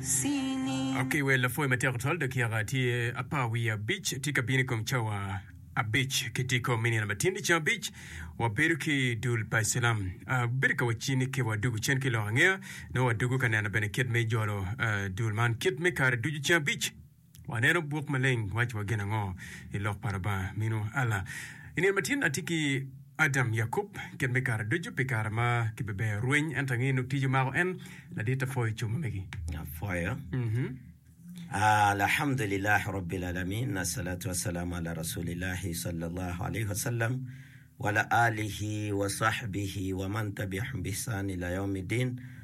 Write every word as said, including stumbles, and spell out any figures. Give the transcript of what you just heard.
Okay, well, foi mateo toldo kia ti apa we beach tika bini kom chawa a beach kitiko mini na matindi cha beach wa beruki dul baisalam a berka wachini ke wa dugu chen kilo angea no wa dugu kanana bene kit me jolo dul man kit me kar dugu cha beach wa nero buk maleng wach wa gena ngo ilok paraba minu ala ini matin atiki Adam Yakub kit me kar dugu pe kar ma kibebe ruin antangi no tiju mao en la dita foi chuma megi ya foi mhm alhamdulillah rabbil alamin wassalatu wassalamu ala rasulillah sallallahu alayhi wasallam wa ala alihi wa sahbihi wa man tabi'ahum bi ihsan ila yawmiddin